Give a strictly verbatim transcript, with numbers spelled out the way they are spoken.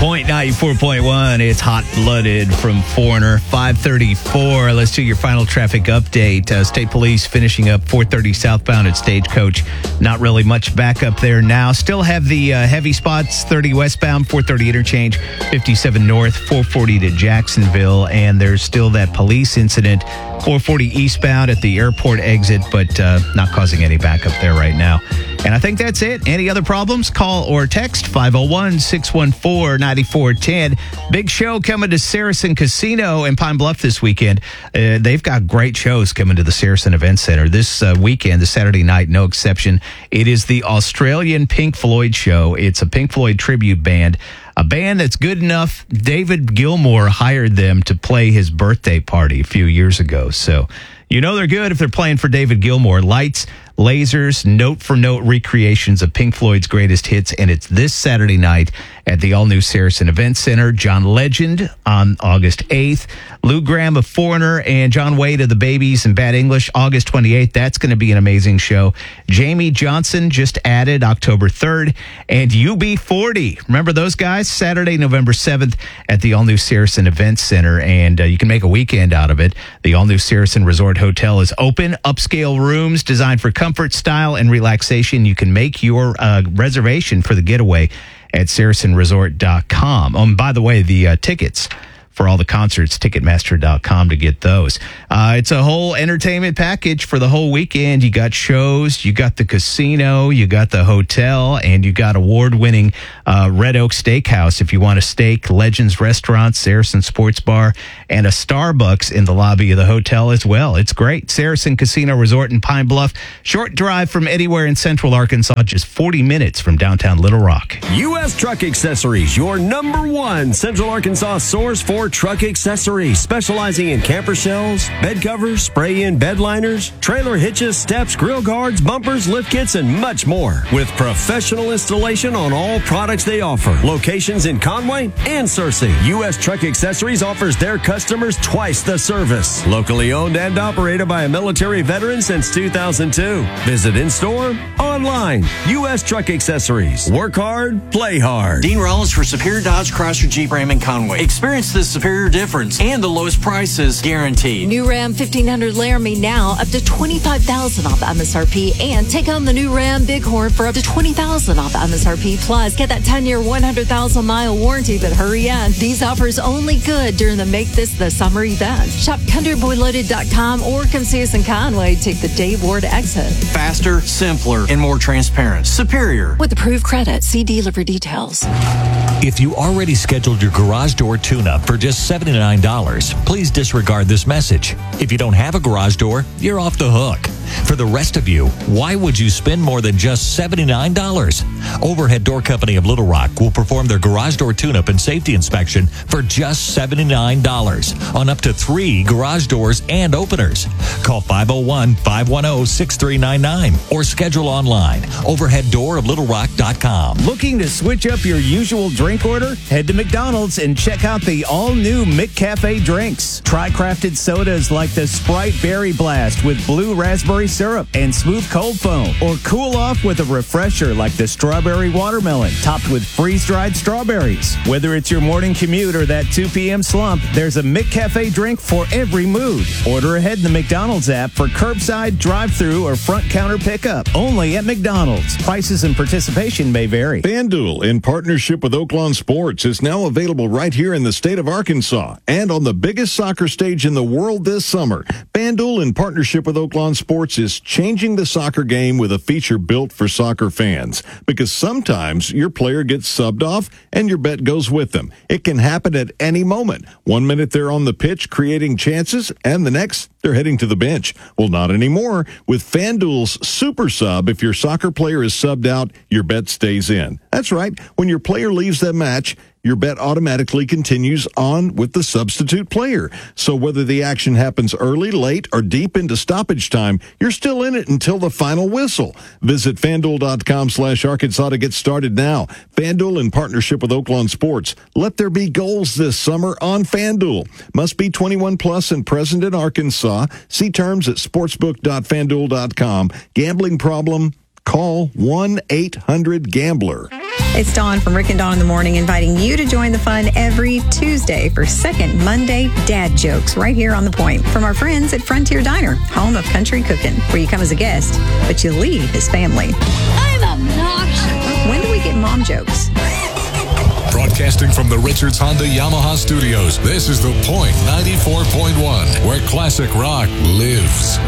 Point ninety-four point one. It's Hot Blooded from Foreigner. five thirty-four. Let's do your final traffic update. Uh, State Police finishing up four thirty southbound at Stagecoach. Not really much backup there now. Still have the uh, heavy spots. thirty westbound, four thirty interchange, fifty-seven north, four forty to Jacksonville. And there's still that police incident, four forty eastbound at the airport exit, but uh, not causing any backup there right now. And I think that's it. Any other problems? Call or text five oh one, six one four, nine four one zero. Big show coming to Saracen Casino in Pine Bluff this weekend. Uh, they've got great shows coming to the Saracen Event Center this uh, weekend, the Saturday night, no exception. It is the Australian Pink Floyd show. It's a Pink Floyd tribute band. A band that's good enough, David Gilmour hired them to play his birthday party a few years ago. So you know they're good if they're playing for David Gilmour. Lights, lasers, note-for-note recreations of Pink Floyd's greatest hits, and it's this Saturday night at the all-new Saracen Event Center. John Legend on August eighth. Lou Gramm of Foreigner and John Wade of the Babies and Bad English, August twenty-eighth. That's going to be an amazing show. Jamie Johnson just added October third. And U B forty. Remember those guys? Saturday, November seventh at the all-new Saracen Event Center. And uh, you can make a weekend out of it. The all-new Saracen Resort Hotel is open. Upscale rooms designed for comfort, style, and relaxation. You can make your uh, reservation for the getaway at saracen resort dot com. Oh, and by the way, the uh, tickets for all the concerts, ticketmaster dot com to get those. Uh, it's a whole entertainment package for the whole weekend. You got shows, you got the casino, you got the hotel, and you got award-winning uh, Red Oak Steakhouse. If you want a steak, Legends Restaurant, Saracen Sports Bar, and a Starbucks in the lobby of the hotel as well. It's great. Saracen Casino Resort in Pine Bluff. Short drive from anywhere in central Arkansas, just forty minutes from downtown Little Rock. U S Truck Accessories, your number one Central Arkansas source for truck accessories, specializing in camper shells, bed covers, spray-in bed liners, trailer hitches, steps, grill guards, bumpers, lift kits, and much more. With professional installation on all products they offer. Locations in Conway and Searcy. U S Truck Accessories offers their customers twice the service. Locally owned and operated by a military veteran since two thousand two. Visit in-store, online. U S Truck Accessories. Work hard, play hard. Dean Rollins for Superior Dodge Chrysler Jeep Ram in Conway. Experience the superior difference and the lowest prices guaranteed. New Ram fifteen hundred Laramie now up to twenty-five thousand dollars off M S R P, and take on the new Ram Bighorn for up to twenty thousand dollars off M S R P. Plus, get that ten-year, one hundred thousand mile warranty, but hurry in. These offers only good during the Make This the Summer event. Shop country boy loaded dot com or come see us in Conway. Take the Dave Ward exit. Faster, simpler, and more transparent. Superior. With approved credit, see dealer for details. If you already scheduled your garage door tune-up for just seventy-nine dollars, please disregard this message. If you don't have a garage door, you're off the hook. For the rest of you, why would you spend more than just seventy-nine dollars? Overhead Door Company of Little Rock will perform their garage door tune-up and safety inspection for just seventy-nine dollars on up to three garage doors and openers. Call five oh one, five one oh, six three nine nine or schedule online, overhead door of little rock dot com. Looking to switch up your usual drink order? Head to McDonald's and check out the all-new McCafe drinks. Try crafted sodas like the Sprite Berry Blast with blue raspberry syrup and smooth cold foam, or cool off with a refresher like the Strawberry Watermelon topped with freeze-dried strawberries. Whether it's your morning commute or that two p.m. slump, there's a McCafe drink for every mood. Order ahead in the McDonald's app for curbside, drive-thru, or front counter pickup. Only at McDonald's. Prices and participation may vary. FanDuel, in partnership with Oaklawn Sports, is now available right here in the state of Arkansas and on the biggest soccer stage in the world this summer. FanDuel, in partnership with Oaklawn Sports, is changing the soccer game with a feature built for soccer fans, because sometimes your player gets subbed off and your bet goes with them. It can happen at any moment. One minute they're on the pitch creating chances, and the next they're heading to the bench. Well, not anymore. With FanDuel's Super Sub, if your soccer player is subbed out, your bet stays in. That's right. When your player leaves the match, your bet automatically continues on with the substitute player. So whether the action happens early, late, or deep into stoppage time, you're still in it until the final whistle. Visit FanDuel.com slash Arkansas to get started now. FanDuel, in partnership with Oaklawn Sports. Let there be goals this summer on FanDuel. Must be twenty-one plus and present in Arkansas. See terms at sportsbook dot fan duel dot com. Gambling problem? Call one eight hundred gambler. It's Dawn from Rick and Dawn in the Morning, inviting you to join the fun every Tuesday for Second Monday Dad Jokes right here on The Point from our friends at Frontier Diner, home of country cooking, where you come as a guest, but you leave as family. I'm obnoxious. When do we get mom jokes? Broadcasting from the Richards Honda Yamaha Studios, this is The Point ninety-four point one, where classic rock lives.